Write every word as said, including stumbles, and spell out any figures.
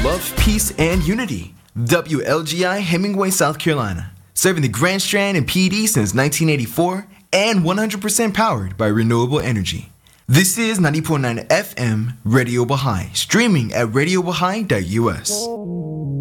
love, peace, and unity. W L G I Hemingway, South Carolina. Serving the Grand Strand and P D since nineteen eighty-four and one hundred percent powered by renewable energy. This is ninety point nine F M Radio Baha'i, streaming at radio baha'i dot U S.